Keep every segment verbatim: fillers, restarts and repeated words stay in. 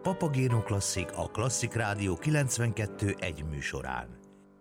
Papagéno Klasszik a Klasszik Rádió kilencvenkettő egy műsorán.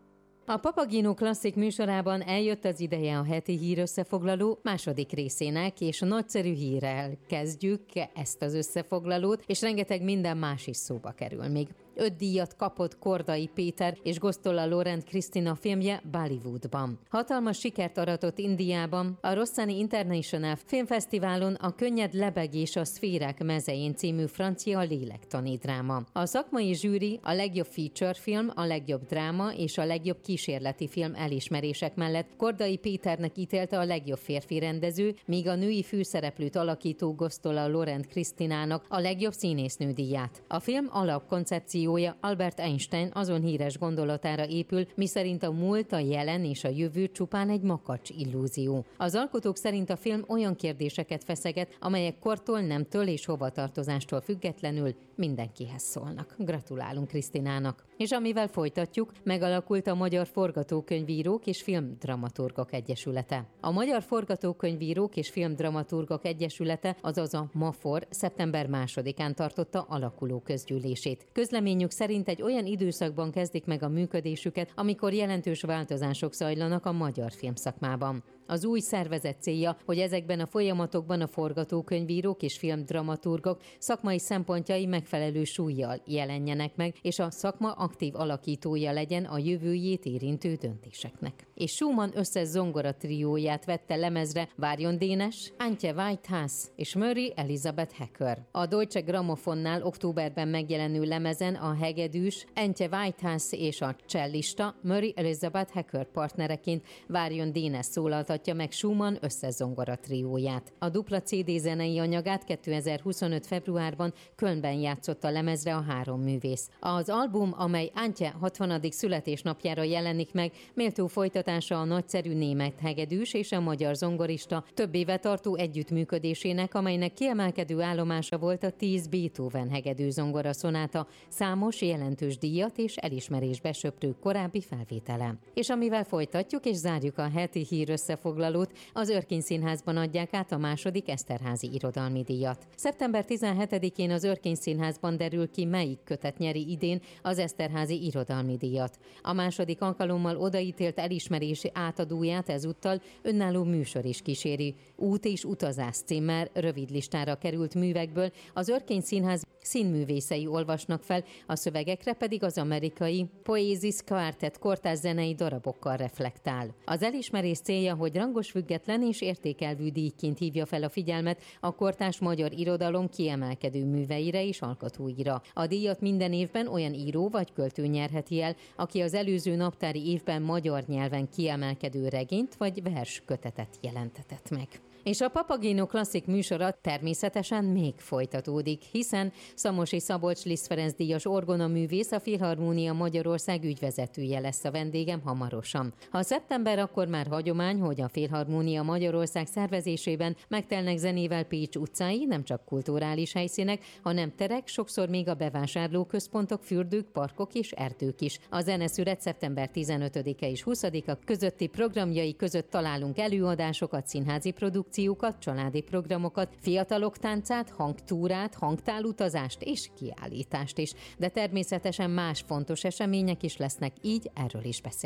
A Papagéno Klasszik műsorában eljött az ideje a heti hírösszefoglaló második részének, és nagyszerű hírrel kezdjük ezt az összefoglalót, és rengeteg minden más is szóba kerül még. Öt díjat kapott Kordai Péter és Gosztola Lorent Krisztina filmje Bollywoodban. Hatalmas sikert aratott Indiában, a Rossani International Filmfesztiválon a Könnyed lebegés a szférák mezején című francia lélektani dráma. A szakmai zsűri a legjobb feature film, a legjobb dráma és a legjobb kísérleti film elismerések mellett Kordai Péternek ítélte a legjobb férfi rendező, míg a női főszereplőt alakító Gosztola Lorent Krisztinának a legjobb színésznő díját. A film alapkoncepció Albert Einstein azon híres gondolatára épül, miszerint a múlt, a jelen és a jövő csupán egy makacs illúzió. Az alkotók szerint a film olyan kérdéseket feszeget, amelyek kortól, nemtől és hovatartozástól függetlenül mindenkihez szólnak. Gratulálunk Krisztinának. És amivel folytatjuk, megalakult a Magyar Forgatókönyvírók és Filmdramaturgok Egyesülete. A Magyar Forgatókönyvírók és Filmdramaturgok Egyesülete, azaz a MAFOR szeptember másodikán tartotta alakuló közgyűlését. Közleményük szerint egy olyan időszakban kezdik meg a működésüket, amikor jelentős változások zajlanak a magyar filmszakmában. Az új szervezet célja, hogy ezekben a folyamatokban a forgatókönyvírók és filmdramaturgok szakmai szempontjai megfelelő súllyal jelenjenek meg, és a szakma aktív alakítója legyen a jövőjét érintő döntéseknek. És Schumann összes zongora trióját vette lemezre Várjon Dénes, Antje Whitehouse és Murray Elizabeth Hacker. A Deutsche Grammophonnál októberben megjelenő lemezen a hegedűs Antje Whitehouse és a csellista Murray Elizabeth Hacker partnereként Várjon Dénes szólaltatja meg Schumann összes zongora trióját. A dupla cé dé zenei anyagát kétezer-huszonöt februárban Kölnben játszott a lemezre a három művész. Az album, amely Antje hatvanadik születésnapjára jelenik meg, méltó folytatása a nagyszerű német hegedűs és a magyar zongorista több éve tartó együttműködésének, amelynek kiemelkedő állomása volt a tíz Beethoven hegedű zongora szonáta számos jelentős díjat és elismerésbe söprő korábbi felvétele. És amivel folytatjuk és zárjuk a heti hír összefoglalót, az Örkény Színházban adják át a második Eszterházy irodalmi díjat. szeptember tizenhetedikén az Örkény Színházban derül ki, melyik kötet nyeri idén az Eszterházy irodalmi díjat. A második alkalommal odaítélt elismerési átadóját ezúttal önálló műsor is kíséri. Út és utazás címmel rövid listára került művekből az Örkény Színház színművészei olvasnak fel, a szövegekre pedig az amerikai Poesis Quartet kortárs zenei darabokkal reflektál. Az elismerés célja, hogy rangos, független és értékelvű díjként hívja fel a figyelmet a kortárs magyar irodalom kiemelkedő műveire és alkotóira. A díjat minden évben olyan író vagy költő nyerheti el, aki az előző naptári évben magyar nyelven kiemelkedő regényt vagy verskötetet jelentetett meg. És a Papagéno Klasszik műsora természetesen még folytatódik, hiszen Szamosi Szabolcs Liszt Ferenc díjas orgonaművész, a Filharmónia Magyarország ügyvezetője lesz a vendégem hamarosan. Ha szeptember, akkor már hagyomány, hogy a Filharmónia Magyarország szervezésében megtelnek zenével Pécs utcái, nem csak kulturális helyszínek, hanem terek, sokszor még a bevásárlóközpontok, fürdők, parkok és erdők is. A zeneszület szeptember tizenötödike és huszadika közötti programjai között találunk előadásokat, színházi produkciókat, családi programokat, fiatalok táncát, hangtúrát, hangtálutazást és kiállítást is. De természetesen más fontos események is lesznek, így erről is beszélünk.